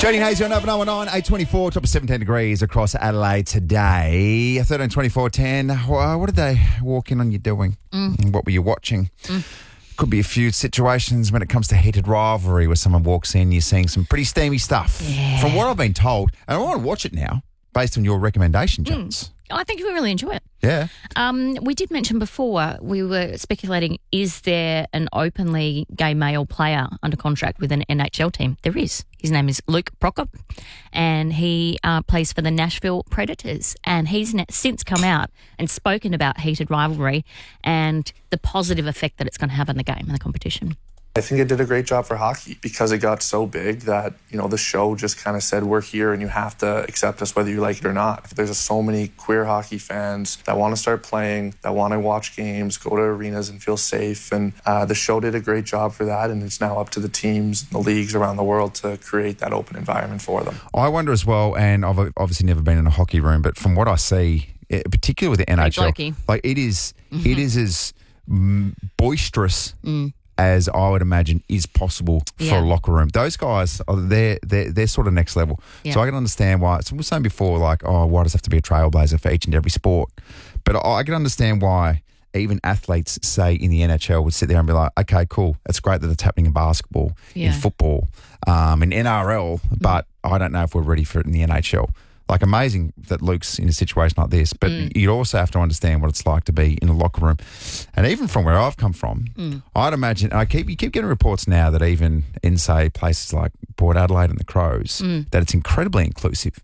Jody Hayes on Open 919, 824, top of 17 degrees across Adelaide today. 13, 24, 10. What did they walk in on you doing? What were you watching? Could be a few situations when it comes to heated rivalry where someone walks in, you're seeing some pretty steamy stuff. Yeah. From what I've been told, and I want to watch it now based on your recommendation, Jones. I think you will really enjoy it. Yeah. We did mention before, we were speculating, is there an openly gay male player under contract with an NHL team? There is. His name is Luke Prokop, and he plays for the Nashville Predators. And he's since come out and spoken about heated rivalry and the positive effect that it's going to have on the game and the competition. I think it did a great job for hockey because it got so big that, the show just kind of said, we're here and you have to accept us whether you like it or not. There's just so many queer hockey fans that want to start playing, that want to watch games, go to arenas and feel safe. And the show did a great job for that. And it's now up to the teams and the leagues around the world to create that open environment for them. I wonder as well, and I've obviously never been in a hockey room, but from what I see, particularly with the NHL, like it is as boisterous as I would imagine is possible for a locker room. Those guys, they're sort of next level. Yeah. So I can understand why. So we were saying before, like, why does it have to be a trailblazer for each and every sport? But I can understand why even athletes, say, in the NHL would sit there and be like, okay, cool, it's great that it's happening in basketball, in football, in NRL, but I don't know if we're ready for it in the NHL. Like, amazing that Luke's in a situation like this, but you also have to understand what it's like to be in a locker room. And even from where I've come from, I'd imagine, you keep getting reports now that even in, say, places like Port Adelaide and the Crows, that it's incredibly inclusive.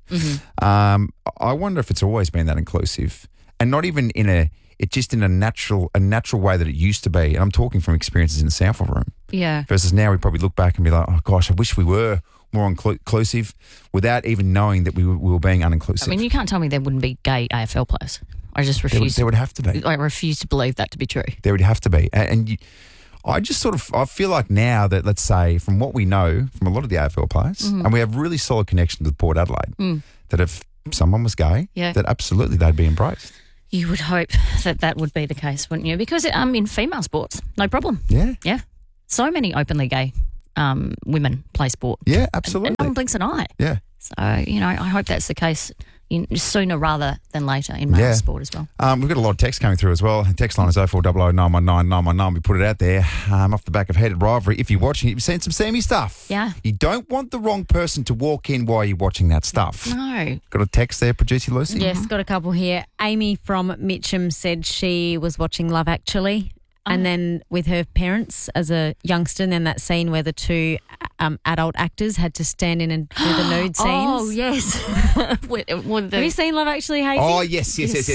I wonder if it's always been that inclusive, and not even just in a natural way that it used to be. And I'm talking from experiences in the Southall room. Yeah. Versus now we probably look back and be like, oh gosh, I wish we were more inclusive, without even knowing that we were being uninclusive. I mean, you can't tell me there wouldn't be gay AFL players. I just refuse. There would have to be. I refuse to believe that to be true. There would have to be. I feel like now that, let's say, from what we know from a lot of the AFL players, and we have really solid connections with Port Adelaide, that if someone was gay, that absolutely they'd be embraced. You would hope that would be the case, wouldn't you? Because in female sports, no problem. Yeah. Yeah. So many openly gay women play sport. Yeah, absolutely. And no one blinks an eye. Yeah. So, I hope that's the case sooner rather than later in male sport as well. We've got a lot of text coming through as well. The text line is 0400 919 919. We put it out there off the back of heated rivalry. If you're watching it, you've seen some steamy stuff. Yeah. You don't want the wrong person to walk in while you're watching that stuff. No. Got a text there, Producer Lucy? Yes, got a couple here. Amy from Mitcham said she was watching Love Actually. And then with her parents as a youngster, and then that scene where the two adult actors had to stand in and do the nude scenes. Oh, yes. Have you seen Love Actually, Hazy? Oh, yes.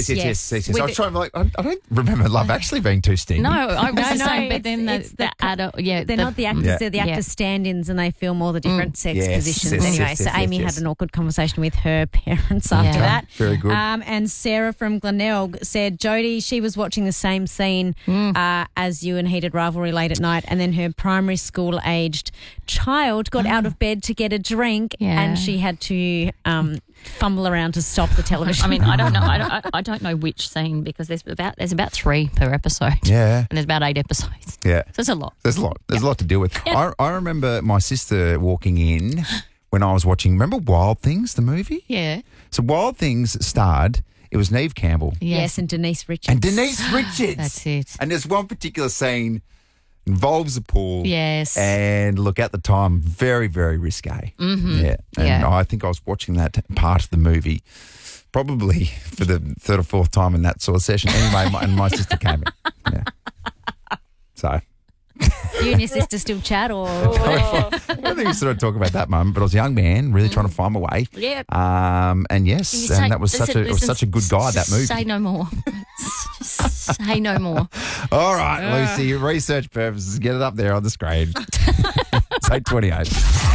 I was trying to I don't remember Love Actually being too steamy. No, I was the same, but then the adult, they're not the actors, they're the actors stand-ins, and they film all the different sex positions. Anyway, so Amy had an awkward conversation with her parents after that. Very good. And Sarah from Glenelg said, Jody, she was watching the same scene as you in heated rivalry late at night, and then her primary school-aged child got out of bed to get a drink, and she had to fumble around to stop the television. I mean, I don't know. I don't know which scene, because there's about 3 per episode. Yeah, and there's about 8 episodes. Yeah, so it's a lot. There's a lot. There's a lot to deal with. Yeah. I remember my sister walking in when I was watching. Remember Wild Things, the movie? Yeah. So Wild Things starred. It was Neve Campbell. Yes, and Denise Richards. That's it. And there's one particular scene involves a pool. Yes. And look, at the time, very, very risque. Mm-hmm. Yeah. And I think I was watching that part of the movie probably for the 3rd or 4th time in that sort of session. Anyway, my sister came in. Yeah. So... You and your sister still chat, or? I don't think we sort of talk about that moment, but I was a young man, really trying to find my way. Yeah. And yes, and that was such a good guy, that movie. Say no more. Say no more. All right, Lucy, research purposes, get it up there on the screen. Say 28.